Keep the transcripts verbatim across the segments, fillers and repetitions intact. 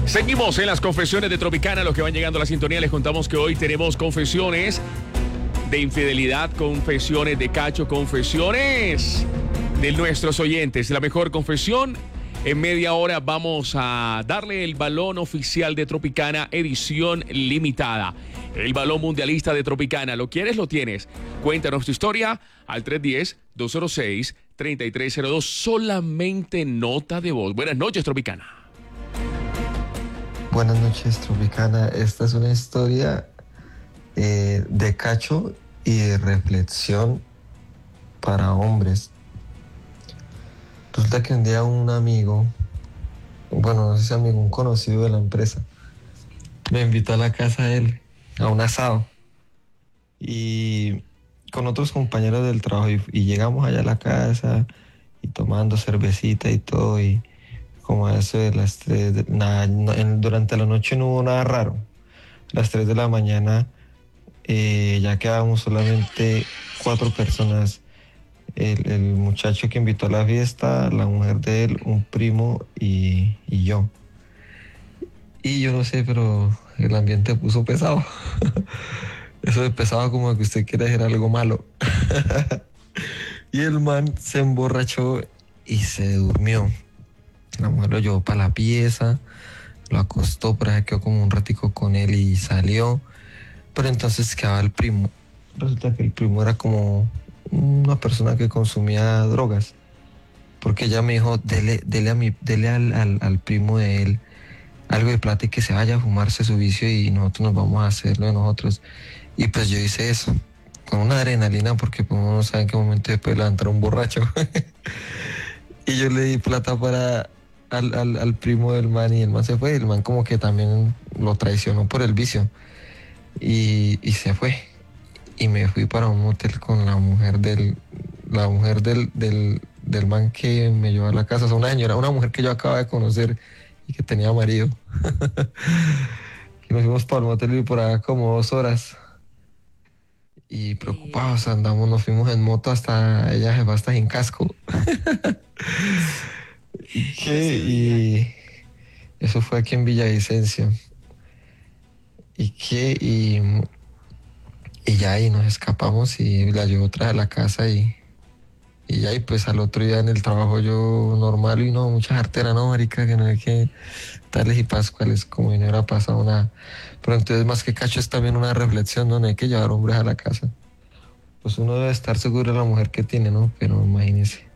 Seguimos en las confesiones de Tropicana. Los que van llegando a la sintonía, les contamos que hoy tenemos confesiones de infidelidad, confesiones de cacho, confesiones de nuestros oyentes. La mejor confesión. En media hora vamos a darle el balón oficial de Tropicana, edición limitada. El balón mundialista de Tropicana. ¿Lo quieres? Lo tienes. Cuéntanos tu historia al tres uno cero, dos cero seis, tres tres cero dos. Solamente nota de voz. Buenas noches, Tropicana. Buenas noches, Tropicana. Esta es una historia eh, de cacho y de reflexión para hombres. Resulta que un día un amigo, bueno, no sé si amigo, un conocido de la empresa, me invitó a la casa de él, a un asado, y con otros compañeros del trabajo, y, y llegamos allá a la casa, y tomando cervecita y todo, y como a eso de las tres, de, nada, no, en, durante la noche no hubo nada raro. A las tres de la mañana eh, ya quedábamos solamente cuatro personas. El, el muchacho que invitó a la fiesta, la mujer de él, un primo y, y yo. Y yo no sé, pero el ambiente puso pesado. Eso de pesado como que usted quiere hacer algo malo. Y el man se emborrachó y se durmió. La mujer lo llevó para la pieza, lo acostó, pero se quedó como un ratico con él y salió. Pero entonces quedaba el primo. Resulta que el primo era como una persona que consumía drogas, porque ella me dijo, dele, dele, a mi, dele al, al, al primo de él algo de plata y que se vaya a fumarse su vicio y nosotros nos vamos a hacerlo de nosotros. Y pues yo hice eso, con una adrenalina, porque pues uno no sabe en qué momento se puede levantar un borracho. Y yo le di plata para al, al, al primo del man y el man se fue. El man como que también lo traicionó por el vicio y, y se fue. Y me fui para un hotel con la mujer del la mujer del, del, del man que me llevó a la casa. O sea, una señora, una mujer que yo acababa de conocer y que tenía marido. Y nos fuimos para un hotel y por allá como dos horas. Y preocupados andamos, nos fuimos en moto hasta, ella se va hasta sin casco. ¿Y qué? Y eso fue aquí en Villavicencio. ¿Y qué? Y... Y ya ahí nos escapamos y la llevo otra vez a la casa y, y ya y pues al otro día en el trabajo yo normal y no, mucha jartera, no, marica, que no hay que tales y pascuales como si no hubiera pasado nada. Pero entonces más que cacho es también una reflexión, ¿no? No hay que llevar hombres a la casa. Pues uno debe estar seguro de la mujer que tiene, ¿no? Pero imagínese.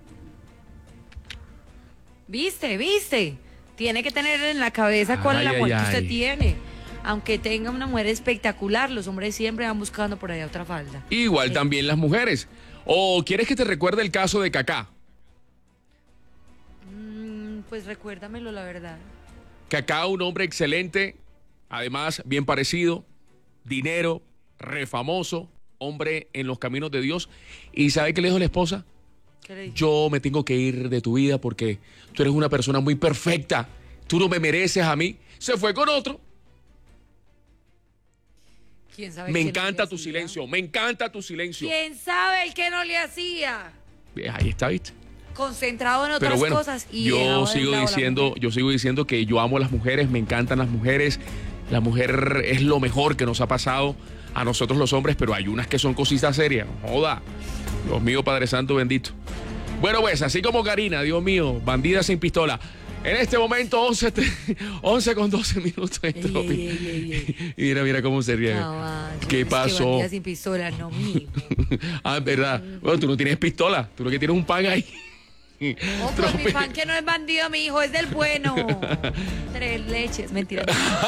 ¿Viste? ¿Viste? Tiene que tener en la cabeza cuál Ay, es la mujer ay, que usted ay. tiene. Aunque tenga una mujer espectacular, los hombres siempre van buscando por allá otra falda. Igual Eh, también las mujeres. ¿O quieres que te recuerde el caso de Kaká? mm, pues recuérdamelo, la verdad. Kaká, un hombre excelente, además bien parecido, dinero, refamoso, hombre en los caminos de Dios. ¿Y sabe qué le dijo la esposa? ¿Qué le dije? Yo me tengo que ir de tu vida porque tú eres una persona muy perfecta. Tú no me mereces a mí. Se fue con otro. ¿Quién sabe Me qué no encanta le tu hacía? silencio, me encanta tu silencio. ¿Quién sabe el que no le hacía? Ahí está, ¿viste? Concentrado en Pero otras bueno, cosas y dejaba yo de sigo lado la diciendo, mujer. yo sigo diciendo que yo amo a las mujeres, me encantan las mujeres. La mujer es lo mejor que nos ha pasado a nosotros los hombres, pero hay unas que son cositas serias. No joda. Dios mío, Padre Santo bendito. Bueno, pues, así como Karina, Dios mío, bandida sin pistola. En este momento, once, once con doce minutos. Ey, ey, ey, ey, ey. Y mira, mira cómo se ríe. Caballo, ¿Qué es que pasó? bandida sin pistola, no mío. Ah, es verdad. Bueno, tú no tienes pistola, tú lo que tienes es un pan ahí. Oh, pues mi fan que no es bandido, mi hijo es del bueno. Tres leches, mentira.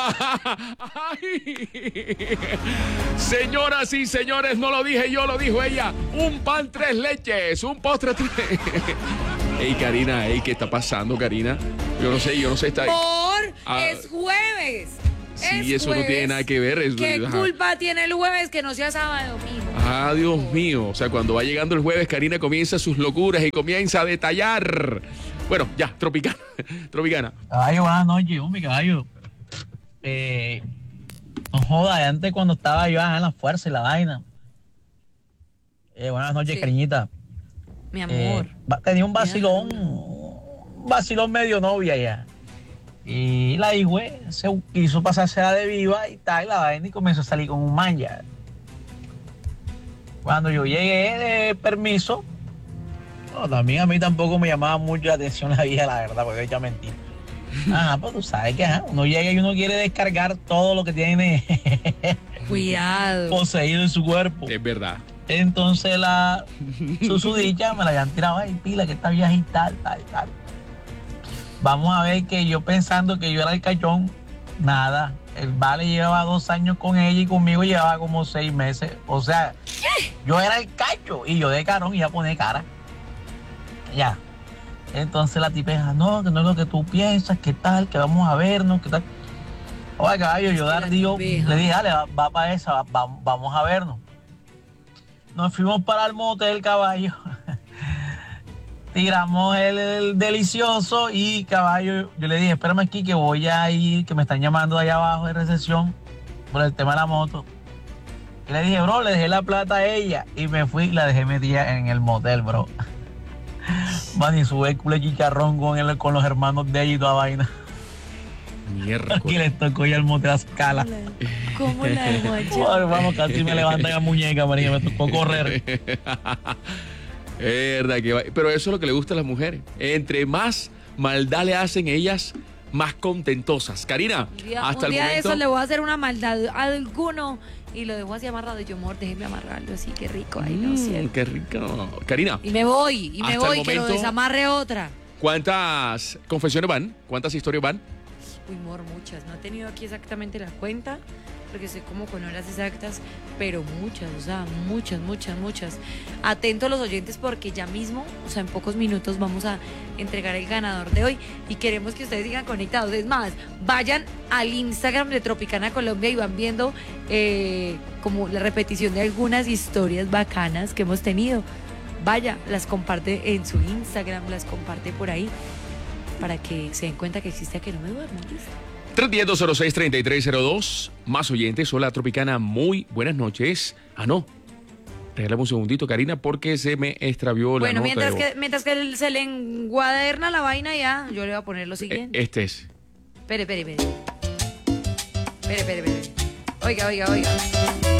Ay. Señoras y señores, no lo dije yo, lo dijo ella. Un pan, tres leches, un postre, tres. Ey, Karina, ey, ¿qué está pasando, Karina? Yo no sé, yo no sé. Está... Por Ah, es jueves. sí, es eso no jueves. tiene nada que ver. Eso, ¿Qué ajá. culpa tiene el jueves que no sea sábado, mijo? Ah, Dios mío. O sea, cuando va llegando el jueves, Karina comienza sus locuras y comienza a detallar. Bueno, ya, Tropicana. Tropicana. Caballo, buenas noches, hombre, caballo. Eh, no joda, antes cuando estaba yo en la fuerza y la vaina. Eh, buenas noches, Sí. cariñita. Mi amor. Eh, va- tenía un vacilón, un vacilón medio novia ya. Y la higüe se quiso pasarse la de viva y tal, y la vaina, y comenzó a salir con un man ya. Cuando yo llegué de permiso, no, también a mí tampoco me llamaba mucho la atención la vieja, la verdad, porque ella mentira. Ajá, pues tú sabes que ajá, uno llega y uno quiere descargar todo lo que tiene Cuidado. poseído en su cuerpo. Es verdad. Entonces la susodicha me la habían tirado ahí, pila, que esta vieja y tal, tal, tal. Vamos a ver que yo pensando que yo era el cachón, nada. El vale llevaba dos años con ella y conmigo llevaba como seis meses. O sea, yo era el cacho y yo de carón iba a poner cara. Ya. Entonces la tipeja, no, que no es lo que tú piensas, que tal, que vamos a vernos, que tal. Oye, caballo, yo Es que la digo, tipeja. le dije, dale, va, va para esa, va- va- vamos a vernos. Nos fuimos para el motel, caballo. Tiramos el, el delicioso y, caballo, yo le dije, espérame aquí que voy a ir, que me están llamando allá abajo de recepción por el tema de la moto. Y le dije, bro, le dejé la plata a ella y me fui y la dejé metida en el motel, bro. Man, y sube el culo de chicharrón con, el, con los hermanos de ella y toda vaina. Mierda. Aquí les tocó ya el motel a escala. ¿Cómo la guacha? Ay, vamos, casi me levantan la muñeca, María, me tocó correr. Es verdad que va- pero eso es lo que le gusta a las mujeres. Entre más maldad le hacen ellas, más contentosas. Karina, Un día, hasta un el día de momento. eso le voy a hacer una maldad a alguno y lo dejo así amarrado. Y yo, amor, déjeme amarrarlo así, qué rico. Ay, no, Mm, cierto. qué rico. Karina, Y me voy, y me Hasta voy, el que lo momento- desamarre otra. ¿cuántas confesiones van? ¿Cuántas historias van? Uy, amor, muchas. No he tenido aquí exactamente la cuenta, porque estoy como con horas exactas, pero muchas, o sea, muchas, muchas, muchas. Atentos los oyentes porque ya mismo, o sea, en pocos minutos vamos a entregar el ganador de hoy y queremos que ustedes sigan conectados. Es más, vayan al Instagram de Tropicana Colombia y van viendo eh, como la repetición de algunas historias bacanas que hemos tenido. Vaya, las comparte en su Instagram, las comparte por ahí para que se den cuenta que existe a que no me duermo. ¿Listo? tres uno cero, dos cero seis, tres tres cero dos. Más oyentes. Hola, Tropicana. Muy buenas noches. Ah, no. Regálame un segundito, Karina, porque se me extravió la Bueno, nota mientras de que, voz. mientras que él se le encuaderna la vaina ya, yo le voy a poner lo Eh, siguiente. Este es. Espere, espere, espere. Espere, espere, espere. Oiga, oiga, oiga.